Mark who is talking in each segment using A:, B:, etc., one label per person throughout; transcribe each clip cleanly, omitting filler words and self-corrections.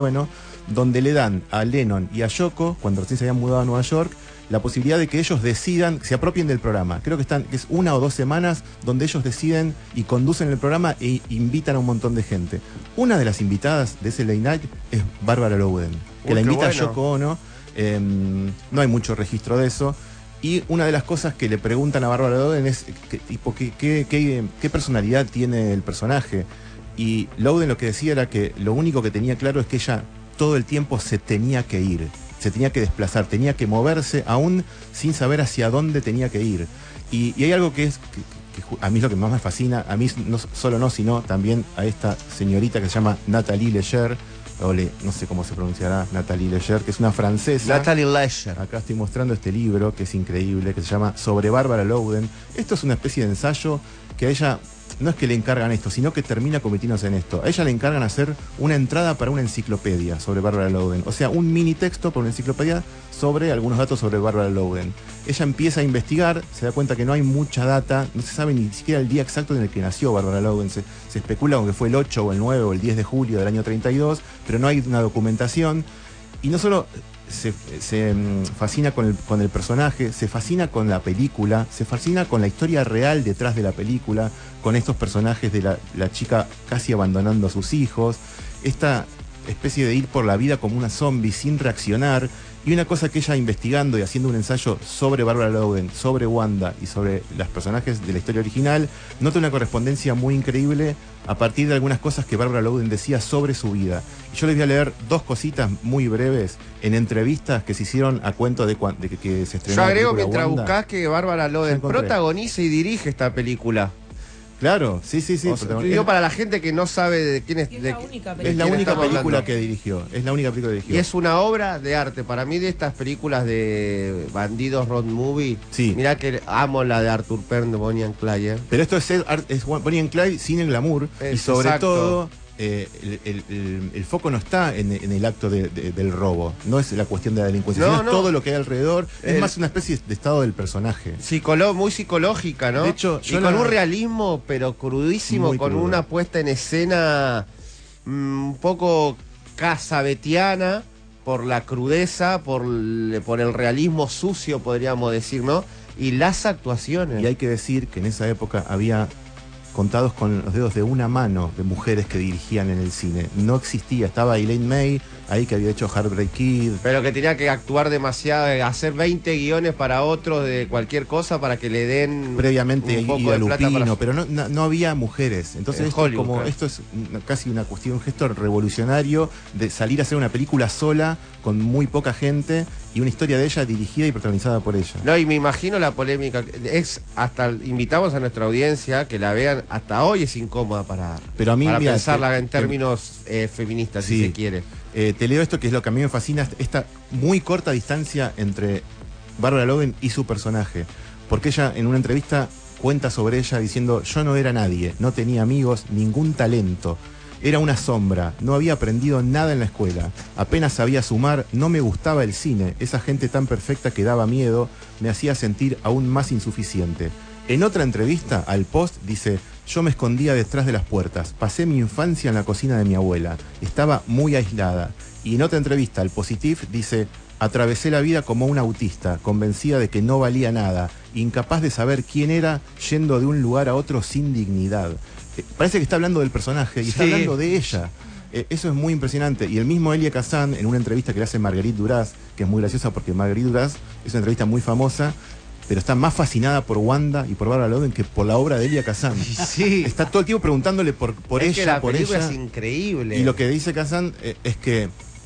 A: bueno, donde le dan a Lennon y a Yoko, cuando recién se habían mudado a Nueva York, la posibilidad de que ellos decidan, se apropien del programa. Creo que es 1 o 2 semanas donde ellos deciden y conducen el programa e invitan a un montón de gente. Una de las invitadas de ese late night es Bárbara Louden, que la invita a Yoko Ono. No hay mucho registro de eso. Y una de las cosas que le preguntan a Bárbara Louden es qué personalidad tiene el personaje. Y Louden lo que decía era que lo único que tenía claro es que ella todo el tiempo se tenía que ir, se tenía que desplazar, tenía que moverse aún sin saber hacia dónde tenía que ir. Y hay algo que a mí es lo que más me fascina, a mí no, sino también a esta señorita que se llama Nathalie Leger, no sé cómo se pronunciará, Nathalie Leger, que es una francesa.
B: Nathalie Leger.
A: Acá estoy mostrando este libro que es increíble, que se llama Sobre Bárbara Louden. Esto es una especie de ensayo que a ella no es que le encargan esto, sino que termina convirtiéndose en esto. A ella le encargan hacer una entrada para una enciclopedia sobre Bárbara Louden. O sea, un mini texto para una enciclopedia sobre algunos datos sobre Bárbara Louden. Ella empieza a investigar, se da cuenta que no hay mucha data, no se sabe ni siquiera el día exacto en el que nació Bárbara Louden. Se especula con que fue el 8 o el 9 o el 10 de julio del año 32, pero no hay una documentación. Y no solo se fascina con el personaje, se fascina con la película, se fascina con la historia real detrás de la película, con estos personajes de la chica casi abandonando a sus hijos, esta especie de ir por la vida como una zombie sin reaccionar. Y una cosa que ella investigando y haciendo un ensayo sobre Bárbara Louden, sobre Wanda y sobre los personajes de la historia original, nota una correspondencia muy increíble a partir de algunas cosas que Bárbara Louden decía sobre su vida. Y yo les voy a leer 2 cositas muy breves en entrevistas que se hicieron a cuento de que se estrenó.
B: Yo agrego
A: la
B: mientras
A: Wanda.
B: buscás que Bárbara Louden protagoniza y dirige esta película.
A: Claro, sí.
B: O sea, digo para la gente que no sabe de quién es.
C: Es la única película,
A: es la única película
B: hablando.
A: que dirigió. Es la única película que dirigió.
B: Y es una obra de arte. Para mí, de estas películas de bandidos road movie,
A: sí.
B: Mirá que amo la de Arthur Penn de Bonnie and Clyde.
A: Pero esto es Bonnie and Clyde sin el glamour. Y sobre todo, el foco no está en el acto del robo. No es la cuestión de la delincuencia, sino es todo lo que hay alrededor. Es más una especie de estado del personaje.
B: Muy psicológica, ¿no?
A: De hecho,
B: y con un realismo, pero crudísimo, muy con crudo. Una puesta en escena un poco casabetiana por la crudeza, por el realismo sucio, podríamos decir, ¿no? Y las actuaciones.
A: Y hay que decir que en esa época había contados con los dedos de una mano de mujeres que dirigían en el cine. No existía, estaba Elaine May, ahí que había hecho Heartbreak Kid.
B: Pero que tenía que actuar demasiado, hacer 20 guiones para otros de cualquier cosa para que le den
A: previamente
B: un poco
A: y a
B: de plata
A: Lupino, pero no había mujeres. Entonces esto es casi una cuestión, un gesto revolucionario de salir a hacer una película sola con muy poca gente y una historia de ella dirigida y protagonizada por ella.
B: No, y me imagino la polémica. Invitamos a nuestra audiencia que la vean. Hasta hoy es incómoda para pensarla en términos feministas, si se quiere.
A: Te leo esto, que es lo que a mí me fascina, esta muy corta distancia entre Bárbara Louden y su personaje. Porque ella en una entrevista cuenta sobre ella diciendo: yo no era nadie, no tenía amigos, ningún talento. Era una sombra, no había aprendido nada en la escuela, apenas sabía sumar, no me gustaba el cine, esa gente tan perfecta que daba miedo, me hacía sentir aún más insuficiente. En otra entrevista, al Post, dice: yo me escondía detrás de las puertas, pasé mi infancia en la cocina de mi abuela, estaba muy aislada. Y en otra entrevista, al Positif, dice: atravesé la vida como un autista, convencida de que no valía nada, incapaz de saber quién era, yendo de un lugar a otro sin dignidad. Parece que está hablando del personaje y está hablando de ella. Eso es muy impresionante. Y el mismo Elia Kazan, en una entrevista que le hace Marguerite Duras, que es muy graciosa porque Marguerite Duras es una entrevista muy famosa, pero está más fascinada por Wanda y por Bárbara Louden que por la obra de Elia Kazan.
B: Sí.
A: Está todo el tiempo preguntándole por ella,
B: que la
A: por
B: película
A: ella.
B: Es increíble.
A: Y lo que dice Kazan es que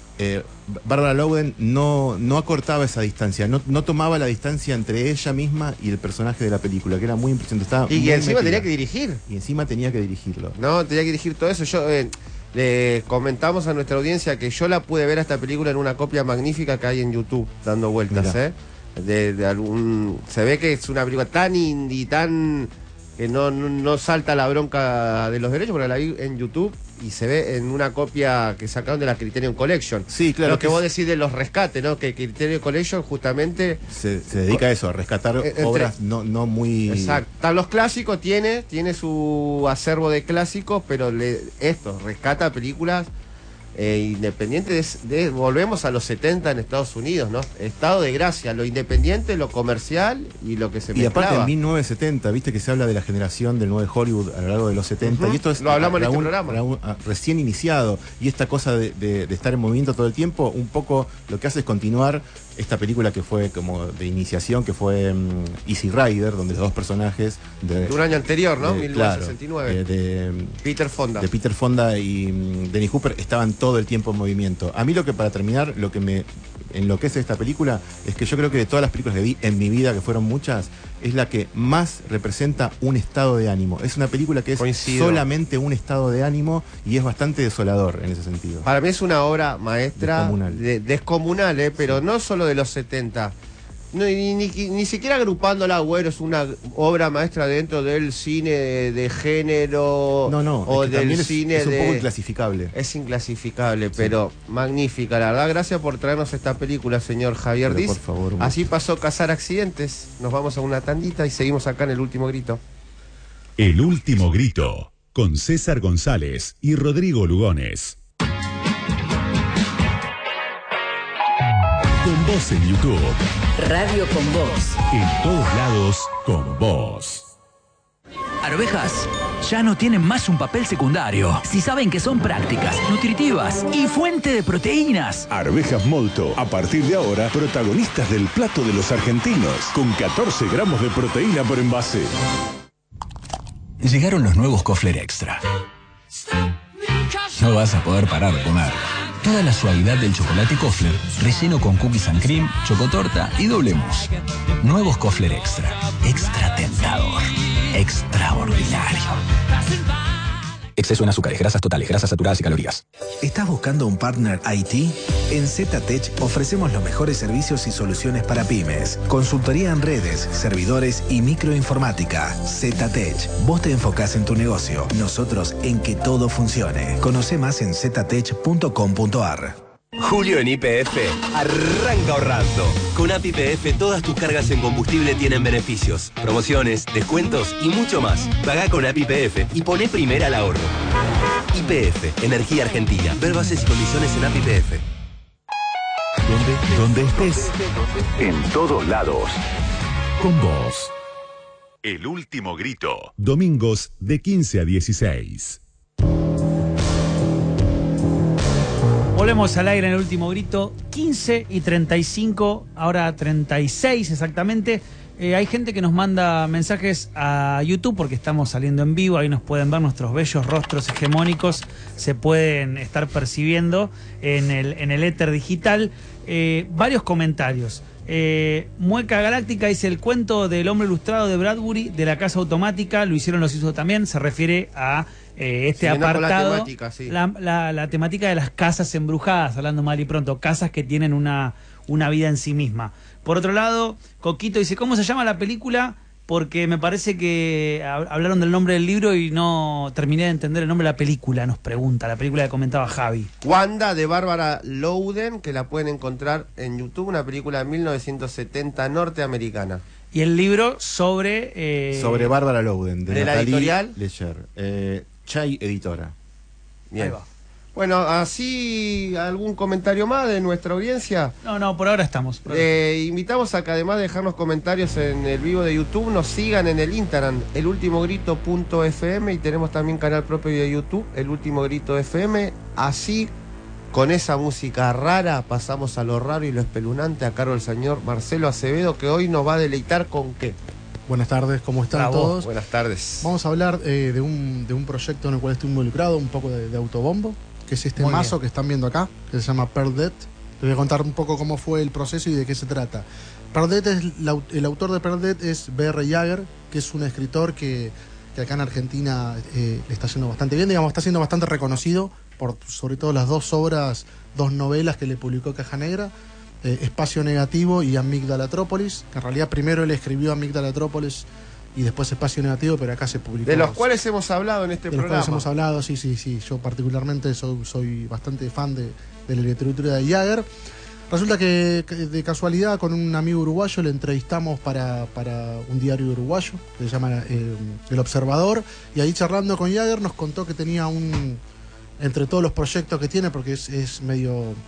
A: Bárbara Louden no acortaba esa distancia, no tomaba la distancia entre ella misma y el personaje de la película, que era muy impresionante.
B: Y encima tenía que dirigir.
A: Y encima tenía que dirigirlo.
B: No, tenía que dirigir todo eso. Yo le comentamos a nuestra audiencia que yo la pude ver a esta película en una copia magnífica que hay en YouTube, dando vueltas, se ve que es una película tan indie, tan que no salta la bronca de los derechos, porque la vi en YouTube y se ve en una copia que sacaron de la Criterion Collection.
A: Sí, claro.
B: Lo que vos decís de los rescates, ¿no? Que Criterion Collection justamente
A: se dedica a eso, a rescatar obras no muy...
B: Exacto. Están los clásicos, tiene su acervo de clásicos, pero rescata películas independiente volvemos a los 70 en Estados Unidos, ¿no? Estado de gracia, lo independiente, lo comercial y lo que se mezclaba.
A: Y aparte en 1970, viste que se habla de la generación del nuevo Hollywood a lo largo de los 70, y esto es
B: lo hablamos en este programa.
A: Recién iniciado, y esta cosa de estar en movimiento todo el tiempo, un poco lo que hace es continuar esta película que fue como de iniciación, que fue Easy Rider, donde los dos personajes
B: de un año anterior, ¿no? 1969.
A: De
B: Peter Fonda.
A: De Peter Fonda y Dennis Hopper estaban todo el tiempo en movimiento. A mí para terminar, lo que me enloquece esta película es que yo creo que de todas las películas que vi en mi vida, que fueron muchas, es la que más representa un estado de ánimo. Es una película que es solamente un estado de ánimo y es bastante desolador en ese sentido.
B: Para mí es una obra maestra descomunal, pero no solo de los 70. No, ni siquiera agrupándola, bueno, es una obra maestra dentro del cine de género o del cine
A: es un poco inclasificable.
B: Es inclasificable, pero magnífica, la verdad. Gracias por traernos esta película, señor Javier Diz.
A: Por favor.
B: Así pasó Cazar Accidentes. Nos vamos a una tandita y seguimos acá en El Último Grito.
C: El Último Grito, con César González y Rodrigo Lugones. Con vos en YouTube.
D: Radio con Vos.
C: En todos lados, con vos.
E: Arvejas ya no tienen más un papel secundario. Si saben que son prácticas, nutritivas y fuente de proteínas.
C: Arvejas Molto, a partir de ahora, protagonistas del plato de los argentinos, con 14 gramos de proteína por envase.
F: Llegaron los nuevos Kofler Extra. No vas a poder parar de comer. Toda la suavidad del chocolate Kofler, relleno con cookies and cream, chocotorta y doble mousse. Nuevos Kofler Extra. Extra tentador. Extraordinario. Exceso en azúcares, grasas totales, grasas saturadas y calorías.
G: ¿Estás buscando un partner IT? En ZTech ofrecemos los mejores servicios y soluciones para pymes. Consultoría en redes, servidores y microinformática. ZTech. Vos te enfocás en tu negocio, nosotros en que todo funcione. Conoce más en ztech.com.ar.
H: Julio en YPF arranca ahorrando. Con App YPF todas tus cargas en combustible tienen beneficios, promociones, descuentos y mucho más. Pagá con App YPF y poné primera al ahorro. YPF, Energía Argentina. Ver bases y condiciones en App YPF.
C: Donde estés, en todos lados, con vos. El Último Grito. Domingos de 15 a 16.
I: Volvemos al aire en El Último Grito, 15 y 35, ahora 36 exactamente. Hay gente que nos manda mensajes a YouTube porque estamos saliendo en vivo, ahí nos pueden ver nuestros bellos rostros hegemónicos, se pueden estar percibiendo en el éter digital. Varios comentarios. Mueca Galáctica dice: el cuento del hombre ilustrado de Bradbury de la casa automática, lo hicieron los Simpsons también, se refiere a apartado, la temática, sí. la temática de las casas embrujadas, hablando mal y pronto, casas que tienen una vida en sí misma. Por otro lado, Coquito dice: ¿cómo se llama la película? Porque me parece que hablaron del nombre del libro y no terminé de entender el nombre de la película, nos pregunta, la película que comentaba Javi.
B: Wanda, de Bárbara Louden, que la pueden encontrar en YouTube, una película de 1970 norteamericana.
I: Y el libro sobre
A: Bárbara Louden,
B: de la editorial
A: Leger, Chai Editora.
B: Bien. Ahí va. Bueno, así, ¿algún comentario más de nuestra audiencia?
I: No, por ahora estamos.
B: Invitamos a que además de dejarnos comentarios en el vivo de YouTube, nos sigan en el Instagram, elultimogrito.fm, y tenemos también canal propio de YouTube, El Último Grito FM. Así, con esa música rara, pasamos a lo raro y lo espeluznante a cargo del señor Marcelo Acevedo, que hoy nos va a deleitar con ¿qué?
J: Buenas tardes, ¿cómo están todos?
B: Buenas tardes.
J: Vamos a hablar de un proyecto en el cual estoy involucrado, un poco de autobombo, que es este mazo que están viendo acá, que se llama Pearl Dead. Les voy a contar un poco cómo fue el proceso y de qué se trata. Pearl Dead el autor de Pearl Dead es B.R. Jagger, que es un escritor que acá en Argentina le está yendo bastante bien, digamos, está siendo bastante reconocido por sobre todo las dos novelas que le publicó Caja Negra, Espacio Negativo y Amigdalatrópolis, que en realidad primero él escribió Amigdalatrópolis y después Espacio Negativo, pero acá se publicó.
B: De los cuales hemos hablado en este programa. De los cuales
J: hemos hablado, sí. Yo particularmente soy bastante fan de la literatura de Jagger. Resulta que de casualidad con un amigo uruguayo le entrevistamos para un diario uruguayo que se llama El Observador, y ahí charlando con Jagger nos contó que tenía un entre todos los proyectos que tiene, porque es medio